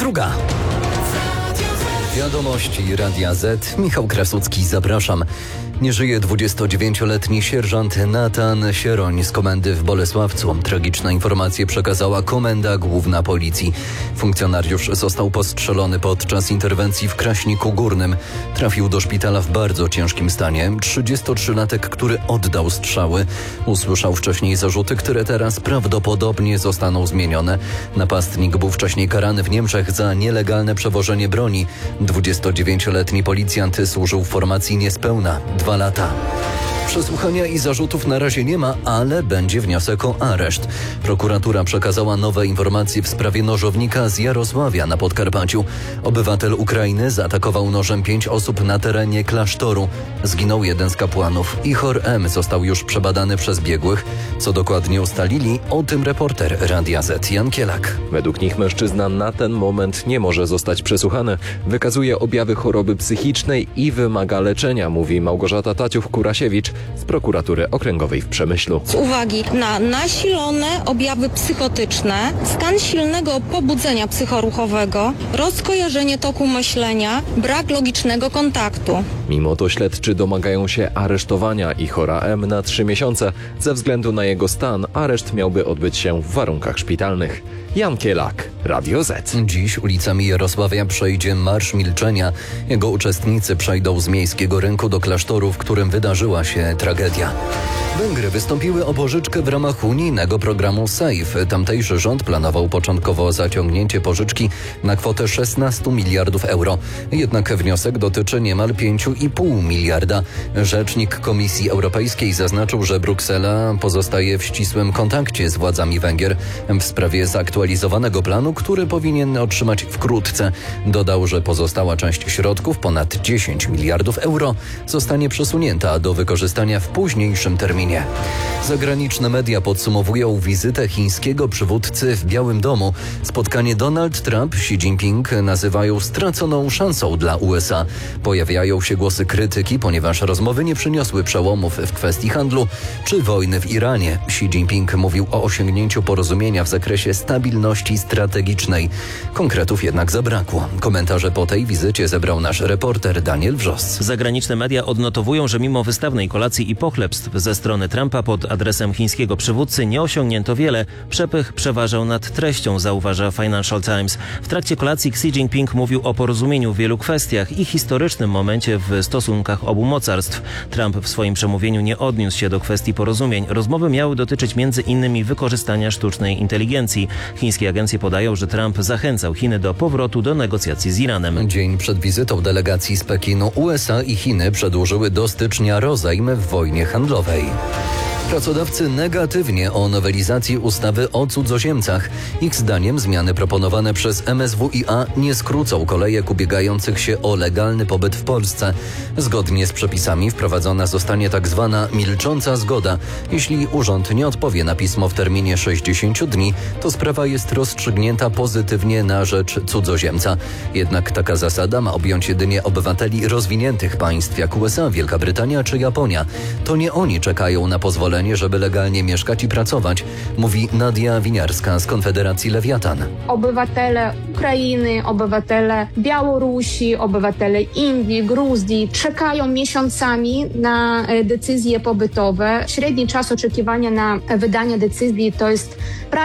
22. Wiadomości Radia Z. Michał Krasucki, zapraszam. Nie żyje 29-letni sierżant Natan Sieroń z komendy w Bolesławcu. Tragiczne informacje przekazała Komenda Główna Policji. Funkcjonariusz został postrzelony podczas interwencji w Kraśniku Górnym. Trafił do szpitala w bardzo ciężkim stanie. 33-latek, który oddał strzały, usłyszał wcześniej zarzuty, które teraz prawdopodobnie zostaną zmienione. Napastnik był wcześniej karany w Niemczech za nielegalne przewożenie broni. 29-letni policjant służył w formacji niespełna 2 lata. Przesłuchania i zarzutów na razie nie ma, ale będzie wniosek o areszt. Prokuratura przekazała nowe informacje w sprawie nożownika z Jarosławia na Podkarpaciu. Obywatel Ukrainy zaatakował nożem 5 osób na terenie klasztoru. Zginął jeden z kapłanów. Ihor M. został już przebadany przez biegłych. Co dokładnie ustalili, o tym reporter Radia Z Jan Kielak. Według nich mężczyzna na ten moment nie może zostać przesłuchany. Wykazuje objawy choroby psychicznej i wymaga leczenia, mówi Małgorzata Taciuch-Kurasiewicz z prokuratury okręgowej w Przemyślu. Z uwagi na nasilone objawy psychotyczne, stan silnego pobudzenia psychoruchowego, rozkojarzenie toku myślenia, brak logicznego kontaktu. Mimo to śledczy domagają się aresztowania Ihora M. na 3 miesiące. Ze względu na jego stan areszt miałby odbyć się w warunkach szpitalnych. Jan Kielak, Radio Z. Dziś ulicami Jarosławia przejdzie Marsz Milczenia. Jego uczestnicy przejdą z miejskiego rynku do klasztoru, w którym wydarzyła się tragedia. Węgry wystąpiły o pożyczkę w ramach unijnego programu SAFE. Tamtejszy rząd planował początkowo zaciągnięcie pożyczki na kwotę 16 miliardów euro. Jednak wniosek dotyczy niemal 5,5 miliarda. Rzecznik Komisji Europejskiej zaznaczył, że Bruksela pozostaje w ścisłym kontakcie z władzami Węgier w sprawie zaktualizowanego planu, który powinien otrzymać wkrótce. Dodał, że pozostała część środków, ponad 10 miliardów euro, zostanie przesunięta do wykorzystania w późniejszym terminie. Zagraniczne media podsumowują wizytę chińskiego przywódcy w Białym Domu. Spotkanie Donald Trump-Xi Jinping nazywają straconą szansą dla USA. Pojawiają się głosy krytyki, ponieważ rozmowy nie przyniosły przełomów w kwestii handlu czy wojny w Iranie. Xi Jinping mówił o osiągnięciu porozumienia w zakresie stabilności strategicznej. Konkretów jednak zabrakło. Komentarze po tej wizycie zebrał nasz reporter Daniel Wrzos. Zagraniczne media odnotowują, że mimo wystawnej kolacji i pochlebstw ze strony Trumpa pod adresem chińskiego przywódcy nie osiągnięto wiele. Przepych przeważał nad treścią, zauważa Financial Times. W trakcie kolacji Xi Jinping mówił o porozumieniu w wielu kwestiach i historycznym momencie w stosunkach obu mocarstw. Trump w swoim przemówieniu nie odniósł się do kwestii porozumień. Rozmowy miały dotyczyć m.in. wykorzystania sztucznej inteligencji. Chińskie agencje podają, że Trump zachęcał Chiny do powrotu do negocjacji z Iranem. Dzień przed wizytą delegacji z Pekinu USA i Chiny przedłużyły do stycznia rozejm w wojnie handlowej. Pracodawcy negatywnie o nowelizacji ustawy o cudzoziemcach. Ich zdaniem zmiany proponowane przez MSWiA nie skrócą kolejek ubiegających się o legalny pobyt w Polsce. Zgodnie z przepisami wprowadzona zostanie tzw. milcząca zgoda. Jeśli urząd nie odpowie na pismo w terminie 60 dni, to sprawa jest rozstrzygnięta pozytywnie na rzecz cudzoziemca. Jednak taka zasada ma objąć jedynie obywateli rozwiniętych państw jak USA, Wielka Brytania czy Japonia. To nie oni czekają na pozwolenie, żeby legalnie mieszkać i pracować, mówi Nadia Winiarska z Konfederacji Lewiatan. Obywatele Ukrainy, obywatele Białorusi, obywatele Indii, Gruzji czekają miesiącami na decyzje pobytowe. Średni czas oczekiwania na wydanie decyzji to jest